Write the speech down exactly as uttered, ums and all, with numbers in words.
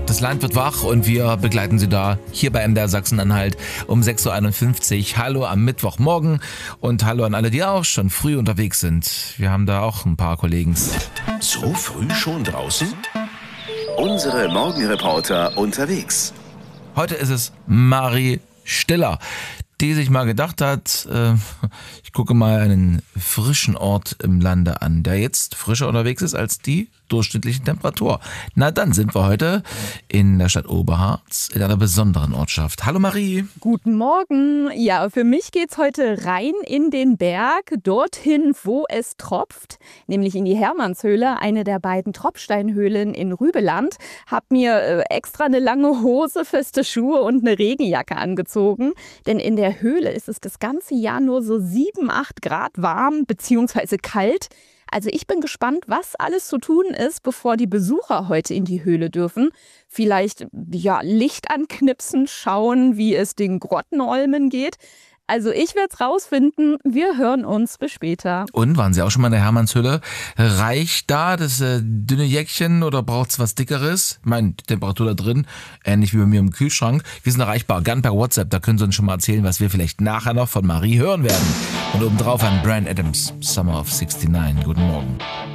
Das Land wird wach und wir begleiten Sie da hier bei M D R Sachsen-Anhalt um sechs Uhr einundfünfzig. Hallo am Mittwochmorgen und hallo an alle, die auch schon früh unterwegs sind. Wir haben da auch ein paar Kollegen. So früh schon draußen? Unsere Morgenreporter unterwegs. Heute ist es Mari Stiller, die sich mal gedacht hat, äh, ich gucke mal einen frischen Ort im Lande an, der jetzt frischer unterwegs ist als die durchschnittliche Temperatur. Na dann sind wir heute in der Stadt Oberharz, in einer besonderen Ortschaft. Hallo Marie. Guten Morgen. Ja, für mich geht's heute rein in den Berg, dorthin, wo es tropft, nämlich in die Hermannshöhle, eine der beiden Tropfsteinhöhlen in Rübeland. Hab mir äh, extra eine lange Hose, feste Schuhe und eine Regenjacke angezogen, denn in der Höhle ist es das ganze Jahr nur so sieben, acht Grad warm bzw. kalt. Also ich bin gespannt, was alles zu tun ist, bevor die Besucher heute in die Höhle dürfen. Vielleicht ja, Licht anknipsen, schauen, wie es den Grottenolmen geht. Also ich werde es rausfinden. Wir hören uns. Bis später. Und, waren Sie auch schon mal in der Hermannshöhle? Reicht da das äh, dünne Jäckchen oder braucht es was Dickeres? Ich meine, die Temperatur da drin, ähnlich wie bei mir im Kühlschrank. Wir sind erreichbar, gern per WhatsApp. Da können Sie uns schon mal erzählen, was wir vielleicht nachher noch von Marie hören werden. Und obendrauf an Bryan Adams, Summer of sixty-nine. Guten Morgen.